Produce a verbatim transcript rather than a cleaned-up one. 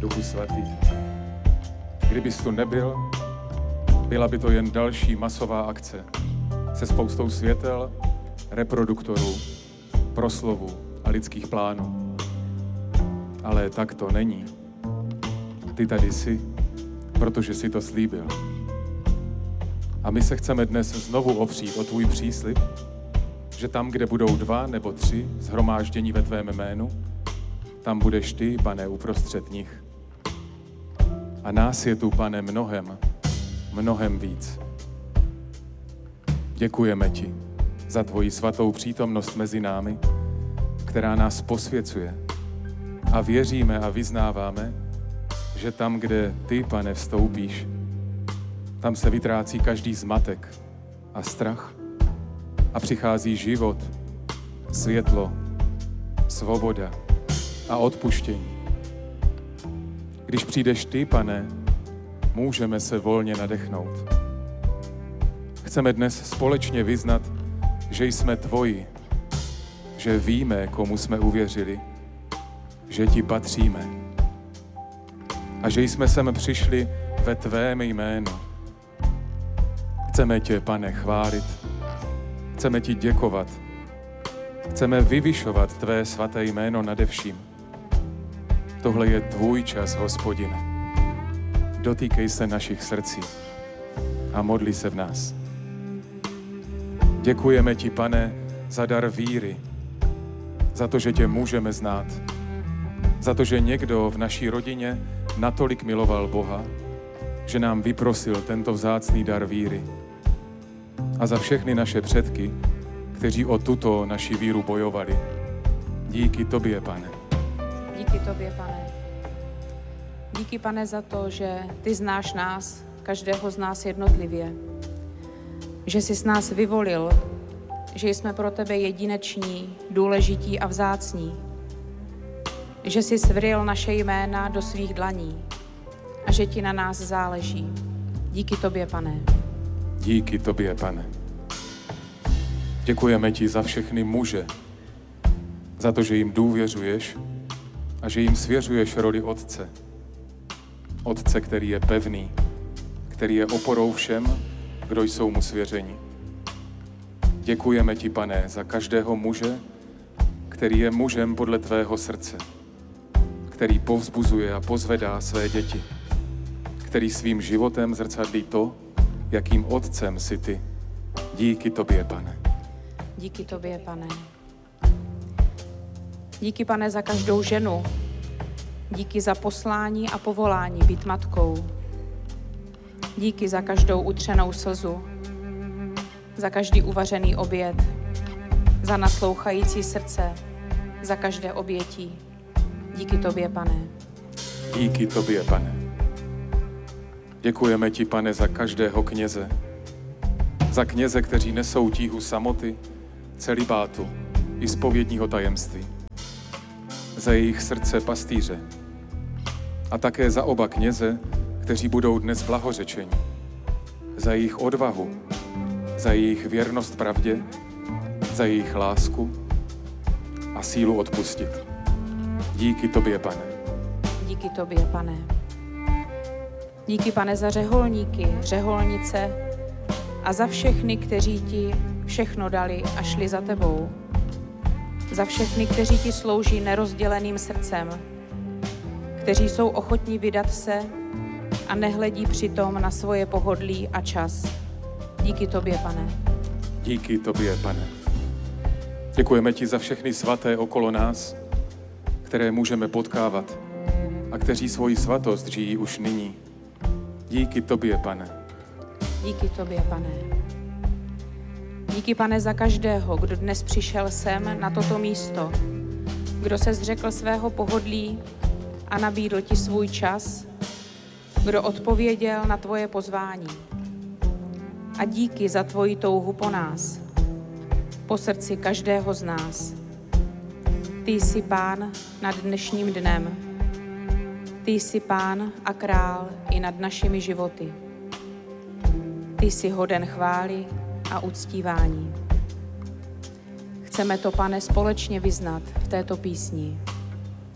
Duchu svatý. Kdybys tu nebyl, byla by to jen další masová akce se spoustou světel, reproduktorů, proslovů a lidských plánů. Ale tak to není. Ty tady jsi, protože jsi to slíbil. A my se chceme dnes znovu opřít o tvůj příslib, že tam, kde budou dva nebo tři shromáždění ve tvém jménu, tam budeš ty, Pane, uprostřed nich. A nás je tu, Pane, mnohem, mnohem víc. Děkujeme ti za tvoji svatou přítomnost mezi námi, která nás posvěcuje. A věříme a vyznáváme, že tam, kde ty, Pane, vstoupíš, tam se vytrácí každý zmatek a strach a přichází život, světlo, svoboda a odpuštění. Když přijdeš ty, Pane, můžeme se volně nadechnout. Chceme dnes společně vyznat, že jsme tvoji, že víme, komu jsme uvěřili, že ti patříme a že jsme sem přišli ve tvém jménu. Chceme tě, Pane, chválit, chceme ti děkovat, chceme vyvyšovat tvé svaté jméno nade vším. Tohle je tvůj čas, Hospodine. Dotýkej se našich srdcí a modli se v nás. Děkujeme ti, Pane, za dar víry, za to, že tě můžeme znát, za to, že někdo v naší rodině natolik miloval Boha, že nám vyprosil tento vzácný dar víry. A za všechny naše předky, kteří o tuto naši víru bojovali. Díky tobě, Pane. Díky tobě, Pane. Díky, Pane, za to, že ty znáš nás, každého z nás jednotlivě. Že jsi s nás vyvolil, že jsme pro tebe jedineční, důležití a vzácní. Že jsi svryl naše jména do svých dlaní a že ti na nás záleží. Díky tobě, Pane. Díky tobě, Pane. Děkujeme ti za všechny muže, za to, že jim důvěřuješ a že jim svěřuješ roli otce. Otce, který je pevný, který je oporou všem, kdo jsou mu svěřeni. Děkujeme ti, Pane, za každého muže, který je mužem podle tvého srdce, který povzbuzuje a pozvedá své děti, který svým životem zrcadlí to, jakým otcem jsi ty. Díky tobě, Pane. Díky tobě, Pane. Díky, Pane, za každou ženu. Díky za poslání a povolání být matkou. Díky za každou utřenou slzu, za každý uvařený oběd, za naslouchající srdce, za každé obětí. Díky tobě, Pane. Díky tobě, Pane. Děkujeme ti, Pane, za každého kněze, za kněze, kteří nesou tíhu samoty, celibátu i zpovědního tajemství, za jejich srdce pastýře a také za oba kněze, kteří budou dnes blahořečeni, za jejich odvahu, za jejich věrnost pravdě, za jejich lásku a sílu odpustit. Díky tobě, Pane. Díky tobě, Pane. Díky, Pane, za řeholníky, řeholnice a za všechny, kteří ti všechno dali a šli za tebou. Za všechny, kteří ti slouží nerozděleným srdcem, kteří jsou ochotní vydat se a nehledí přitom na svoje pohodlí a čas. Díky tobě, Pane. Díky tobě, Pane. Děkujeme ti za všechny svaté okolo nás, které můžeme potkávat a kteří svoji svatost žijí už nyní. Díky tobě, Pane. Díky tobě, Pane. Díky, Pane, za každého, kdo dnes přišel sem na toto místo, kdo se zřekl svého pohodlí a nabídl ti svůj čas, kdo odpověděl na tvoje pozvání. A díky za tvoji touhu po nás, po srdci každého z nás. Ty jsi Pán nad dnešním dnem. Ty jsi Pán a král i nad našimi životy. Ty jsi hoden chvály a uctívání. Chceme to, Pane, společně vyznat v této písni.